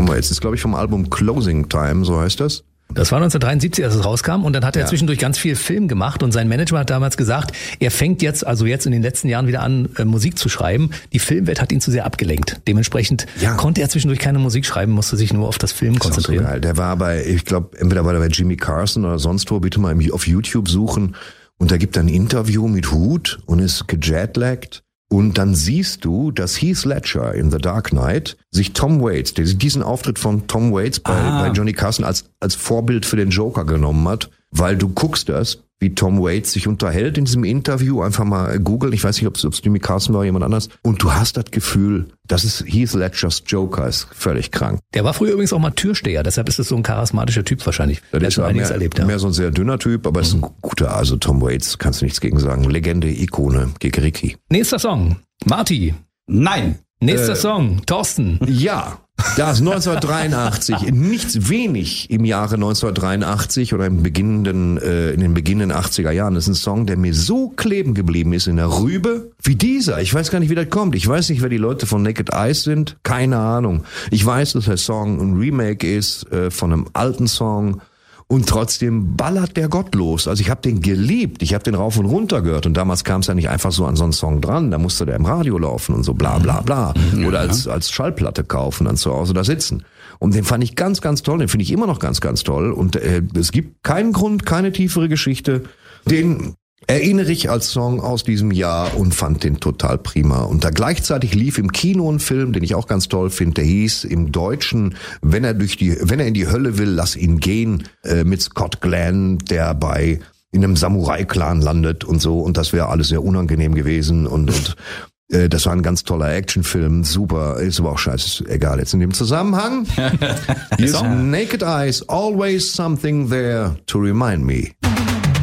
Tom Waits. Das ist, glaube ich, vom Album Closing Time, so heißt das. Das war 1973, als es rauskam, und dann hat er zwischendurch ganz viel Film gemacht und sein Manager hat damals gesagt, er fängt jetzt in den letzten Jahren wieder an, Musik zu schreiben. Die Filmwelt hat ihn zu sehr abgelenkt. Dementsprechend konnte er zwischendurch keine Musik schreiben, musste sich nur auf das Film konzentrieren. So geil. Der war ich glaube, entweder war der bei Jimmy Carson oder sonst wo, bitte mal auf YouTube suchen, und da gibt er ein Interview mit Hut und ist gejetlaggt. Und dann siehst du, dass Heath Ledger in The Dark Knight sich Tom Waits, diesen Auftritt von Tom Waits bei Johnny Carson als Vorbild für den Joker genommen hat, weil du guckst das, wie Tom Waits sich unterhält in diesem Interview, einfach mal googeln, ich weiß nicht, ob es Jimmy Carson war oder jemand anders, und du hast das Gefühl, das ist Heath Ledgers Joker, ist völlig krank. Der war früher übrigens auch mal Türsteher, deshalb ist es so ein charismatischer Typ wahrscheinlich. Der ist schon einiges erlebt. Mehr so ein sehr dünner Typ, aber ist ein guter, also Tom Waits, kannst du nichts gegen sagen. Legende, Ikone, Gegeriki. Nächster Song, Marty. Nein. Nächster Song, Thorsten. Ja, das 1983, nichts wenig im Jahre 1983 oder in den beginnenden 80er Jahren. Das ist ein Song, der mir so kleben geblieben ist in der Rübe wie dieser. Ich weiß gar nicht, wie das kommt. Ich weiß nicht, wer die Leute von Naked Eyes sind. Keine Ahnung. Ich weiß, dass der Song ein Remake ist von einem alten Song. Und trotzdem ballert der gottlos. Also ich habe den geliebt, ich habe den rauf und runter gehört. Und damals kam es ja nicht einfach so an so einen Song dran. Da musste der im Radio laufen und so bla bla bla. Oder als Schallplatte kaufen, dann zu Hause da sitzen. Und den fand ich ganz, ganz toll. Den finde ich immer noch ganz, ganz toll. Und es gibt keinen Grund, keine tiefere Geschichte. Den erinnere ich als Song aus diesem Jahr und fand den total prima. Und da gleichzeitig lief im Kino ein Film, den ich auch ganz toll finde, der hieß im Deutschen, wenn er in die Hölle will, lass ihn gehen, mit Scott Glenn, der in einem Samurai-Clan landet und so. Und das wäre alles sehr unangenehm gewesen und das war ein ganz toller Actionfilm, super, ist aber auch scheiße, egal. Jetzt in dem Zusammenhang, hier ist Naked Eyes, always something there to remind me.